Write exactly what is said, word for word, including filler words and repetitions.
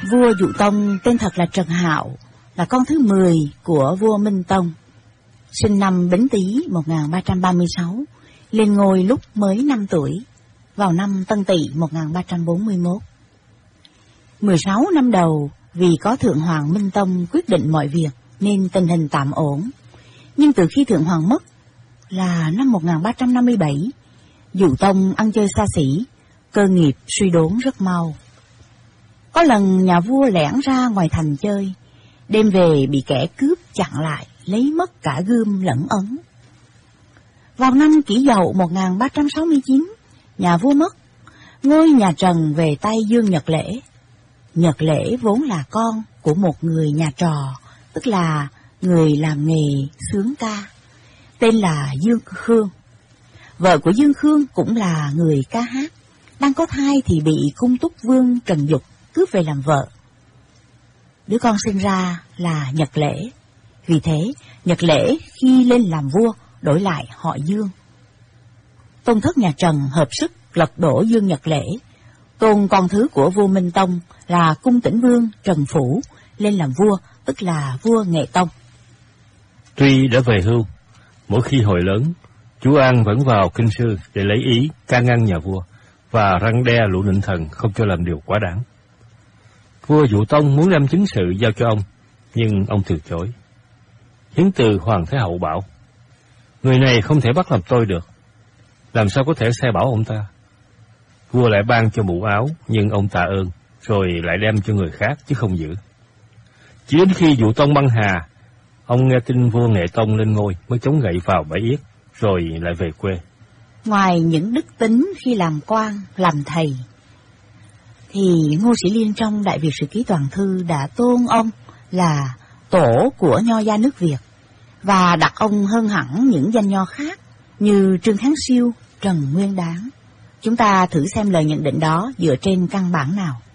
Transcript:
Vua Dụ Tông tên thật là Trần Hạo, là con thứ mười của vua Minh Tông, sinh năm Bính Tý một nghìn ba trăm ba mươi sáu, lên ngôi lúc mới năm tuổi, vào năm Tân Tỵ một nghìn ba trăm bốn mươi mốt. mười sáu năm đầu, vì có Thượng Hoàng Minh Tông quyết định mọi việc nên tình hình tạm ổn. Nhưng từ khi Thượng Hoàng mất là năm một nghìn ba trăm năm mươi bảy, Dụ Tông ăn chơi xa xỉ, cơ nghiệp suy đốn rất mau. Có lần nhà vua lẻn ra ngoài thành chơi, đêm về bị kẻ cướp chặn lại, lấy mất cả gươm lẫn ấn. Vào năm Kỷ Dậu một nghìn ba trăm sáu mươi chín, nhà vua mất, ngôi nhà Trần về tay Dương Nhật Lễ. Nhật Lễ vốn là con của một người nhà trò, tức là người làm nghề xướng ca, tên là Dương Khương. Vợ của Dương Khương cũng là người ca hát, đang có thai thì bị cung túc vương Trần Dục cướp về làm vợ. Đứa con sinh ra là Nhật Lễ, vì thế Nhật Lễ khi lên làm vua đổi lại họ Dương. Tôn thất nhà Trần hợp sức lật đổ Dương Nhật Lễ, tôn con thứ của vua Minh Tông là cung tĩnh vương Trần Phủ lên làm vua, tức là vua Nghệ Tông. Tuy đã về hưu, mỗi khi hồi lớn, chú An vẫn vào kinh sư để lấy ý can ngăn nhà vua và răn đe lũ nịnh thần không cho làm điều quá đáng. Vua Dụ Tông muốn đem chính sự giao cho ông, nhưng ông từ chối. Hiến từ Hoàng Thái Hậu bảo, người này không thể bắt làm tôi được, làm sao có thể sai bảo ông ta. Vua lại ban cho mũ áo, nhưng ông tạ ơn, rồi lại đem cho người khác chứ không giữ. Chỉ đến khi Dụ Tông băng hà, ông nghe tin vua Nghệ Tông lên ngôi mới chống gậy vào bãi yết, rồi lại về quê. Ngoài những đức tính khi làm quan, làm thầy, thì Ngô Sĩ Liên trong Đại Việt Sử Ký Toàn Thư đã tôn ông là tổ của nho gia nước Việt, và đặt ông hơn hẳn những danh nho khác như Trương Kháng Siêu, Trần Nguyên Đán. Chúng ta thử xem lời nhận định đó dựa trên căn bản nào.